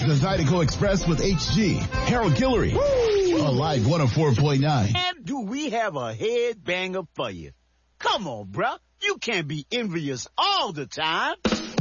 The Zydeco Express with HG. Harold Guillory. On Live 104.9. And do we have a headbanger for you? Come on, bruh. You can't be envious all the time.